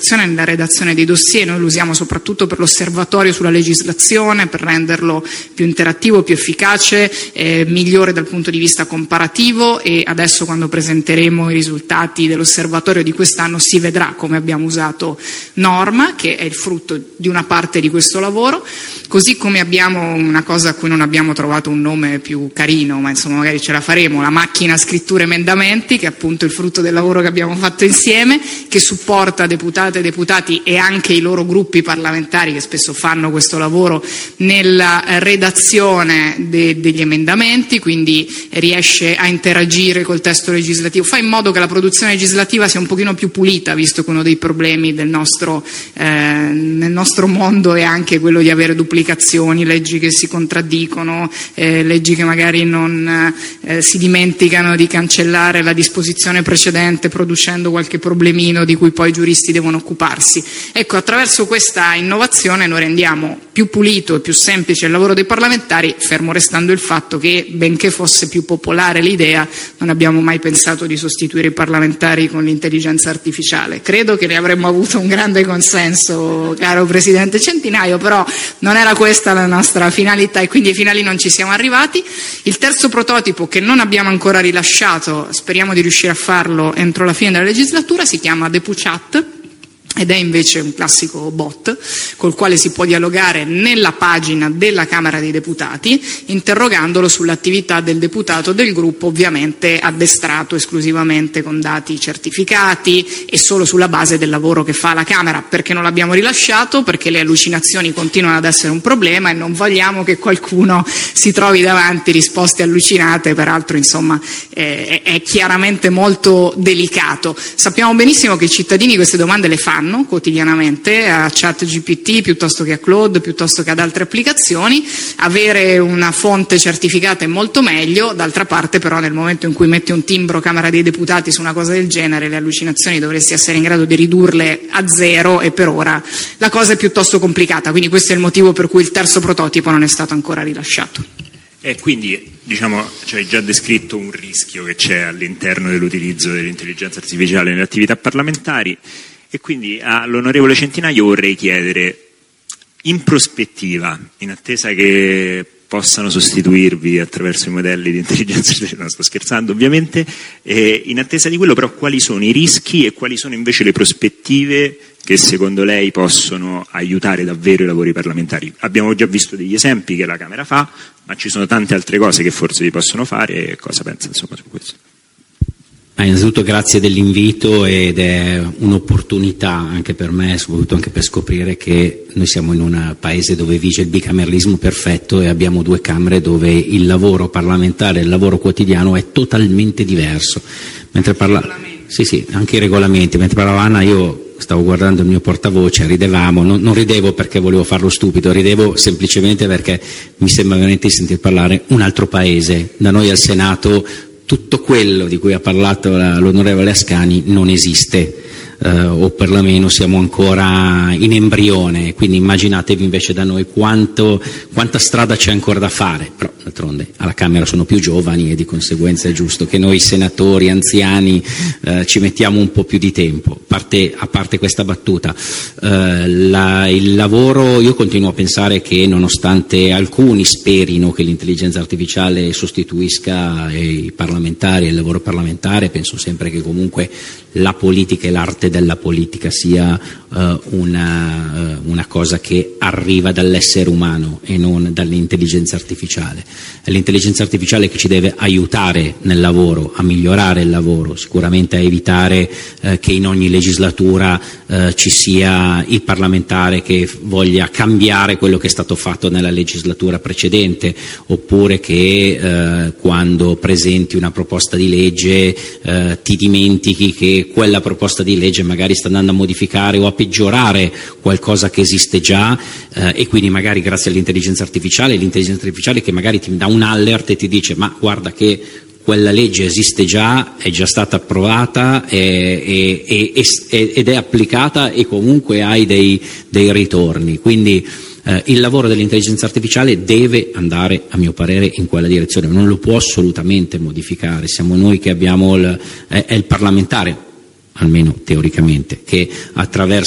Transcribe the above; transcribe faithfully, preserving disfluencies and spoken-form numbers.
disposizione nella redazione dei dossier. Noi lo usiamo soprattutto per l'osservatorio sulla legislazione, per renderlo più interattivo, più efficace, eh, migliore dal punto di vista comparativo, e adesso quando presenteremo i risultati dell'osservatorio di quest'anno si vedrà come abbiamo usato Norma, che è il frutto di una parte di questo lavoro, così come abbiamo una cosa a cui non abbiamo trovato un nome più carino, ma insomma magari ce la faremo, la macchina scrittura emendamenti, che è appunto il frutto del lavoro che abbiamo fatto insieme, che supporta deputate e deputati e anche i loro gruppi parlamentari che spesso fanno questo lavoro nella redazione de- degli emendamenti, quindi riesce a interagire col testo legislativo, fa in modo che la produzione legislativa sia un pochino più pulita, visto che uno dei problemi del nostro, eh, nel nostro mondo è anche quello di avere duplicazioni, leggi che si contraddicono, eh, leggi che magari non eh, si dimenticano di cancellare la disposizione precedente producendo qualche problemino di cui poi i giuristi devono occuparsi. Ecco, attraverso questa innovazione noi rendiamo più pulito e più semplice il lavoro dei parlamentari, fermo restando il fatto che, benché fosse più popolare l'idea, non abbiamo mai pensato di sostituire i parlamentari con l'intelligenza artificiale. Credo che ne avremmo avuto un grande consenso, caro Presidente Centinaio, però non era questa la nostra finalità e quindi ai finali non ci siamo arrivati. Il terzo prototipo, che non abbiamo ancora rilasciato, speriamo di riuscire a farlo entro la fine della legislatura, si chiama DepuChat ed è invece un classico bot col quale si può dialogare nella pagina della Camera dei Deputati, interrogandolo sull'attività del deputato del gruppo, ovviamente addestrato esclusivamente con dati certificati e solo sulla base del lavoro che fa la Camera. Perché non l'abbiamo rilasciato? Perché le allucinazioni continuano ad essere un problema e non vogliamo che qualcuno si trovi davanti risposte allucinate, peraltro insomma eh, è chiaramente molto delicato. Sappiamo benissimo che i cittadini queste domande le fanno quotidianamente a ChatGPT piuttosto che a Claude, piuttosto che ad altre applicazioni. Avere una fonte certificata è molto meglio, d'altra parte però nel momento in cui metti un timbro Camera dei Deputati su una cosa del genere, le allucinazioni dovresti essere in grado di ridurle a zero e per ora la cosa è piuttosto complicata, quindi questo è il motivo per cui il terzo prototipo non è stato ancora rilasciato. E quindi, diciamo, ci hai già descritto un rischio che c'è all'interno dell'utilizzo dell'intelligenza artificiale nelle attività parlamentari. E quindi all'onorevole Centinaio vorrei chiedere, in prospettiva, in attesa che possano sostituirvi attraverso i modelli di intelligenza artificiale, no, sto scherzando ovviamente, eh, in attesa di quello però quali sono i rischi e quali sono invece le prospettive che secondo lei possono aiutare davvero i lavori parlamentari? Abbiamo già visto degli esempi che la Camera fa, ma ci sono tante altre cose che forse si possono fare, e cosa pensa insomma su questo? Ah, innanzitutto grazie dell'invito, ed è un'opportunità anche per me, soprattutto anche per scoprire che noi siamo in un paese dove vige il bicameralismo perfetto e abbiamo due Camere dove il lavoro parlamentare e il lavoro quotidiano è totalmente diverso. Mentre parla... Sì, sì, anche i regolamenti. Mentre parlava Anna io stavo guardando il mio portavoce, ridevamo, non, non ridevo perché volevo farlo stupido, ridevo semplicemente perché mi sembra veramente di sentir parlare un altro paese. Da noi al Senato tutto quello di cui ha parlato l'onorevole Ascani non esiste, eh, o perlomeno siamo ancora in embrione, quindi immaginatevi invece da noi quanto, quanta strada c'è ancora da fare, però d'altronde alla Camera sono più giovani e di conseguenza è giusto che noi senatori anziani eh, ci mettiamo un po' più di tempo. Parte, a parte questa battuta, eh, la, il lavoro, io continuo a pensare che nonostante alcuni sperino che l'intelligenza artificiale sostituisca i parlamentari e il lavoro parlamentare, penso sempre che comunque la politica e l'arte della politica sia uh, una, uh, una cosa che arriva dall'essere umano e non dall'intelligenza artificiale. È l'intelligenza artificiale che ci deve aiutare nel lavoro, a migliorare il lavoro, sicuramente a evitare uh, che in ogni legislatura uh, ci sia il parlamentare che voglia cambiare quello che è stato fatto nella legislatura precedente, oppure che uh, quando presenti una proposta di legge uh, ti dimentichi che quella proposta di legge magari sta andando a modificare o a peggiorare qualcosa che esiste già, eh, e quindi magari grazie all'intelligenza artificiale, l'intelligenza artificiale che magari ti dà un alert e ti dice ma guarda che quella legge esiste già, è già stata approvata e, e, e, ed è applicata e comunque hai dei, dei ritorni. Quindi eh, il lavoro dell'intelligenza artificiale deve andare, a mio parere, in quella direzione, non lo può assolutamente modificare. Siamo noi che abbiamo il, è, è il parlamentare, almeno teoricamente, che attraverso